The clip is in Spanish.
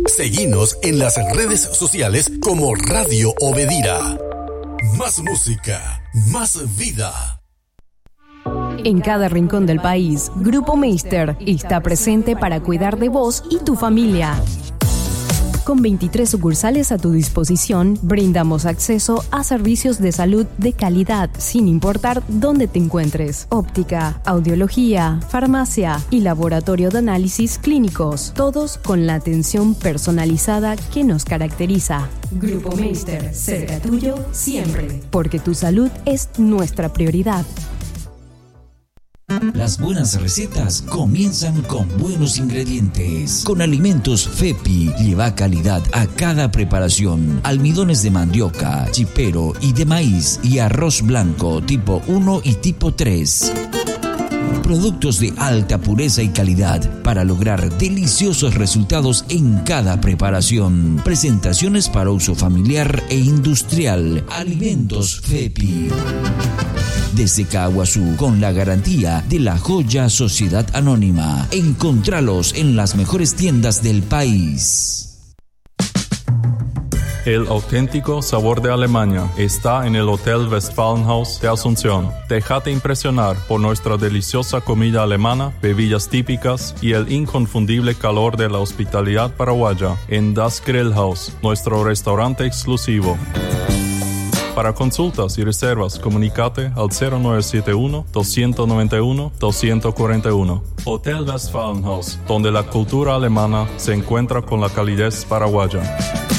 Seguinos en las redes sociales como Radio Obedira. Más música, más vida. En cada rincón del país, Grupo Meister está presente para cuidar de vos y tu familia. Con 23 sucursales a tu disposición, brindamos acceso a servicios de salud de calidad, sin importar dónde te encuentres. Óptica, audiología, farmacia y laboratorio de análisis clínicos, todos con la atención personalizada que nos caracteriza. Grupo Meister, cerca tuyo siempre, porque tu salud es nuestra prioridad. Las buenas recetas comienzan con buenos ingredientes. Con alimentos FEPI lleva calidad a cada preparación. Almidones de mandioca, chipero y de maíz y arroz blanco tipo 1 y tipo 3. Productos de alta pureza y calidad para lograr deliciosos resultados en cada preparación. Presentaciones para uso familiar e industrial. Alimentos FEPI. Desde Caguazú, con la garantía de la Joya Sociedad Anónima. Encontralos en las mejores tiendas del país. El auténtico sabor de Alemania está en el Hotel Westfalenhaus de Asunción. Déjate impresionar por nuestra deliciosa comida alemana, bebidas típicas y el inconfundible calor de la hospitalidad paraguaya en Das Grillhaus, nuestro restaurante exclusivo. Para consultas y reservas, comunícate al 0971-291-241. Hotel Westfalenhaus, donde la cultura alemana se encuentra con la calidez paraguaya.